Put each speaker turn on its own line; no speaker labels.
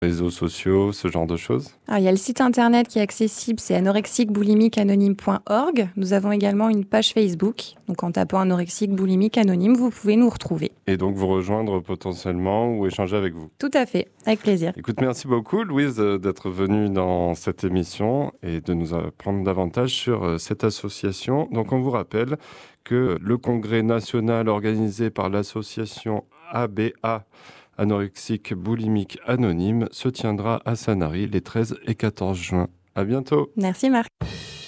réseaux sociaux, ce genre de choses?
Alors, il y a le site internet qui est accessible, c'est anorexiqueboulimiqueanonyme.org. Nous avons également une page Facebook. Donc, en tapant anorexique boulimique anonyme, vous pouvez nous retrouver.
Et donc vous rejoindre potentiellement ou échanger avec vous.
Tout à fait, avec plaisir.
Écoute, merci beaucoup Louise d'être venue dans cette émission et de nous apprendre davantage sur cette association. Donc on vous rappelle que le congrès national organisé par l'association ABA, Anorexique Boulimique Anonyme, se tiendra à Sanary les 13 et 14 juin. À bientôt.
Merci Marc.